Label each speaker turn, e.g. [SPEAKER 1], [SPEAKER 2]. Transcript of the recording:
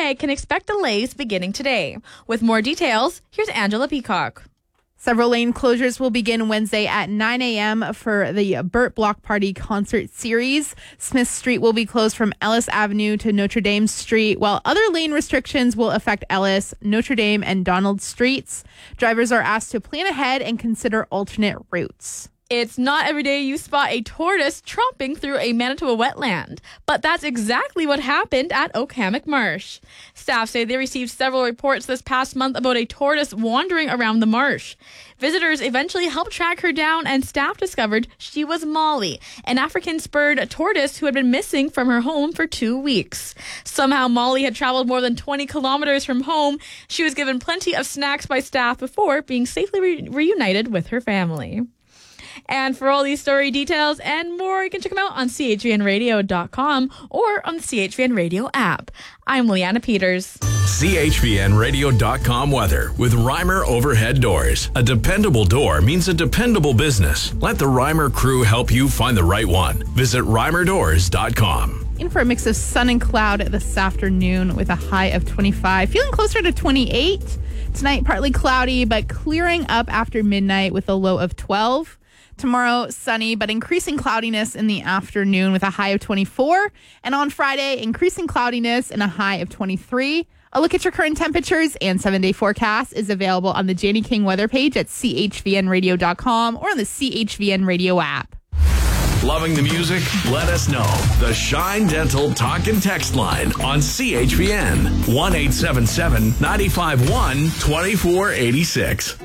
[SPEAKER 1] Winnipeg can expect delays beginning today. With more details, here's Angela Peacock.
[SPEAKER 2] Several lane closures will begin Wednesday at 9 a.m. for the Burt Block Party concert series. Smith Street will be closed from Ellis Avenue to Notre Dame Street, while other lane restrictions will affect Ellis, Notre Dame, and Donald Streets. Drivers are asked to plan ahead and consider alternate routes.
[SPEAKER 1] It's not every day you spot a tortoise tromping through a Manitoba wetland, but that's exactly what happened at Oak-Hammock Marsh. Staff say they received several reports this past month about a tortoise wandering around the marsh. Visitors eventually helped track her down, and staff discovered she was Molly, an African spurred tortoise who had been missing from her home for 2 weeks. Somehow Molly had traveled more than 20 kilometers from home. She was given plenty of snacks by staff before being safely reunited with her family. And for all these story details and more, you can check them out on chvnradio.com or on the CHVN Radio app. I'm Leanna Peters.
[SPEAKER 3] chvnradio.com weather with Reimer Overhead Doors. A dependable door means a dependable business. Let the Reimer crew help you find the right one. Visit reimerdoors.com.
[SPEAKER 2] In for a mix of sun and cloud this afternoon with a high of 25. Feeling closer to 28. Tonight, partly cloudy, but clearing up after midnight with a low of 12. Tomorrow, sunny, but increasing cloudiness in the afternoon with a high of 24. And on Friday, increasing cloudiness and a high of 23. A look at your current temperatures and 7-day forecast is available on the Janie King weather page at chvnradio.com or on the CHVN Radio app.
[SPEAKER 3] Loving the music? Let us know. The Shine Dental Talk and Text line on CHVN 1-877-951-2486.